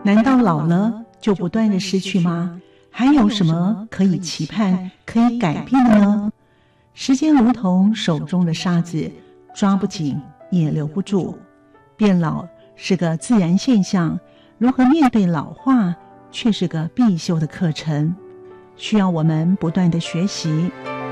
难道老了就不断的失去吗？还有什么可以期盼、可以改变的呢？时间如同手中的沙子，抓不紧也留不住。变老是个自然现象，如何面对老化却是个必修的课程，需要我们不断的学习。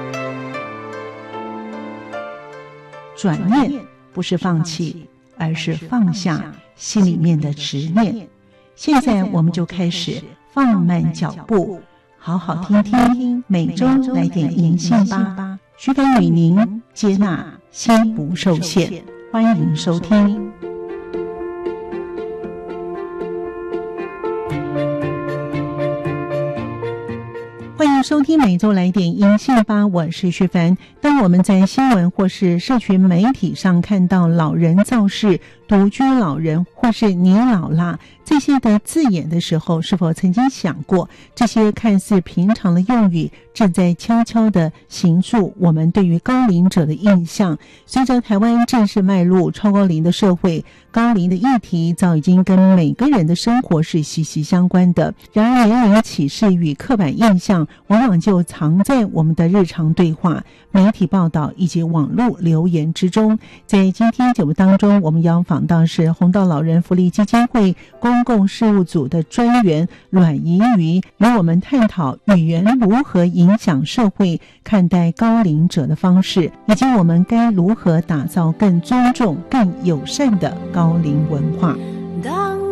转念不是放弃，而是放下心里面的执念。现在我们就开始放慢脚步，好好听听每周来点银杏吧。徐凡与您接纳心不受限，欢迎收听。欢迎收听每周来点银杏吧，我是徐凡。当我们在新闻或是社群媒体上看到老人造势、独居老人或是你老啦这些的字眼的时候，是否曾经想过，这些看似平常的用语正在悄悄地形塑我们对于高龄者的印象？随着台湾正式迈入超高龄的社会，高龄的议题早已经跟每个人的生活是息息相关的。然而年龄歧视与刻板印象往往就藏在我们的日常对话、媒体报道以及网络留言之中。在今天节目当中，我们要访到是弘道老人福利基金会公共事务组的专员阮怡瑜，与我们探讨语言如何影响社会看待高龄者的方式，以及我们该如何打造更尊重、更友善的高龄文化。 当